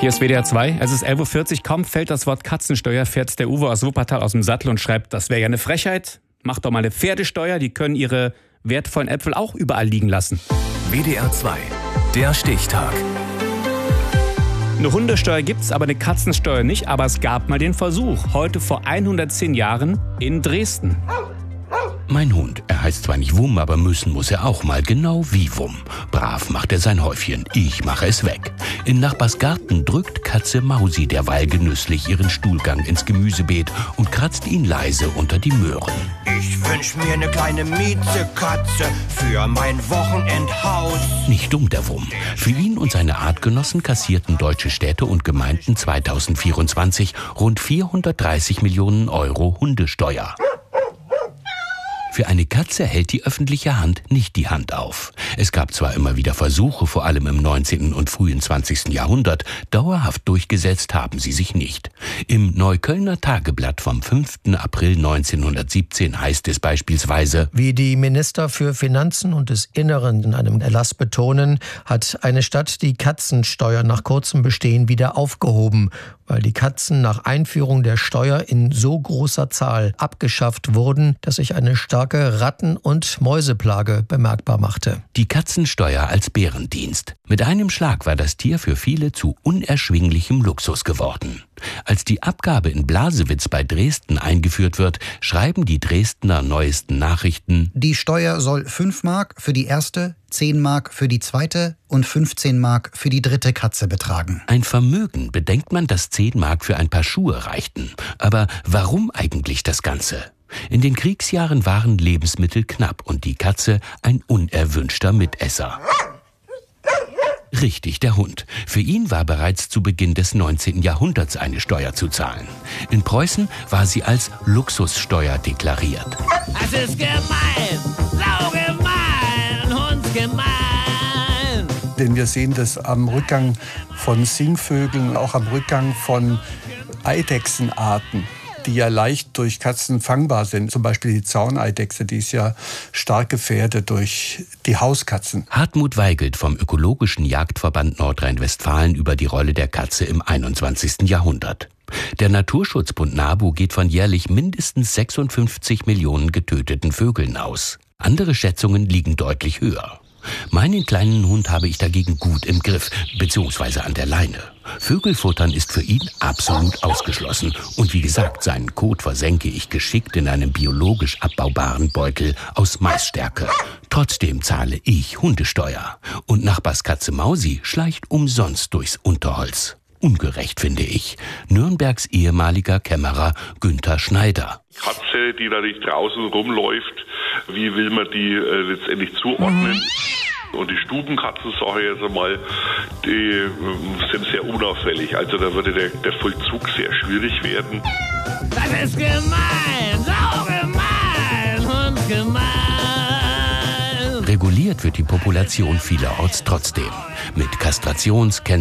Hier ist WDR 2. Es ist 11:40 Uhr. Kaum fällt das Wort Katzensteuer, fährt der Uwe aus Wuppertal aus dem Sattel und schreibt, das wäre ja eine Frechheit. Macht doch mal eine Pferdesteuer, die können ihre wertvollen Äpfel auch überall liegen lassen. WDR 2, der Stichtag. Eine Hundesteuer gibt's, aber eine Katzensteuer nicht. Aber es gab mal den Versuch. Heute vor 110 Jahren in Dresden. Mein Hund, er heißt zwar nicht Wumm, aber müssen muss er auch mal, genau wie Wumm. Brav macht er sein Häufchen, ich mache es weg. In Nachbars Garten drückt Katze Mausi derweil genüsslich ihren Stuhlgang ins Gemüsebeet und kratzt ihn leise unter die Möhren. Ich wünsch mir eine kleine Miezekatze für mein Wochenendhaus. Nicht dumm, der Wumm. Für ihn und seine Artgenossen kassierten deutsche Städte und Gemeinden 2024 rund 430 Millionen Euro Hundesteuer. Für eine Katze hält die öffentliche Hand nicht die Hand auf. Es gab zwar immer wieder Versuche, vor allem im 19. und frühen 20. Jahrhundert, dauerhaft durchgesetzt haben sie sich nicht. Im Neuköllner Tageblatt vom 5. April 1917 heißt es beispielsweise: Wie die Minister für Finanzen und des Inneren in einem Erlass betonen, hat eine Stadt die Katzensteuer nach kurzem Bestehen wieder aufgehoben, weil die Katzen nach Einführung der Steuer in so großer Zahl abgeschafft wurden, dass sich eine starke Ratten- und Mäuseplage bemerkbar machte. Die Katzensteuer als Bärendienst. Mit einem Schlag war das Tier für viele zu unerschwinglichem Luxus geworden. Als die Abgabe in Blasewitz bei Dresden eingeführt wird, schreiben die Dresdner Neuesten Nachrichten: Die Steuer soll 5 Mark für die erste, 10 Mark für die zweite und 15 Mark für die dritte Katze betragen. Ein Vermögen, bedenkt man, dass 10 Mark für ein paar Schuhe reichten. Aber warum eigentlich das Ganze? In den Kriegsjahren waren Lebensmittel knapp und die Katze ein unerwünschter Mitesser. Richtig, der Hund. Für ihn war bereits zu Beginn des 19. Jahrhunderts eine Steuer zu zahlen. In Preußen war sie als Luxussteuer deklariert. Das ist gemein, saugemein, hundsgemein. Denn wir sehen das am Rückgang von Singvögeln, auch am Rückgang von Eidechsenarten, die ja leicht durch Katzen fangbar sind. Zum Beispiel die Zauneidechse, die ist ja stark gefährdet durch die Hauskatzen. Hartmut Weigelt vom Ökologischen Jagdverband Nordrhein-Westfalen über die Rolle der Katze im 21. Jahrhundert. Der Naturschutzbund NABU geht von jährlich mindestens 56 Millionen getöteten Vögeln aus. Andere Schätzungen liegen deutlich höher. Meinen kleinen Hund habe ich dagegen gut im Griff, beziehungsweise an der Leine. Vögelfuttern ist für ihn absolut ausgeschlossen. Und wie gesagt, seinen Kot versenke ich geschickt in einem biologisch abbaubaren Beutel aus Maisstärke. Trotzdem zahle ich Hundesteuer. Und Nachbars Katze Mausi schleicht umsonst durchs Unterholz. Ungerecht, finde ich. Nürnbergs ehemaliger Kämmerer Günther Schneider. Katze, die da nicht draußen rumläuft, wie will man die letztendlich zuordnen? Und die Stubenkatzen, sage ich jetzt einmal, die sind sehr unauffällig. Also da würde der Vollzug sehr schwierig werden. Das ist gemein, saugemein, hundsgemein. Reguliert wird die Population vielerorts trotzdem. Mit Kastrations-,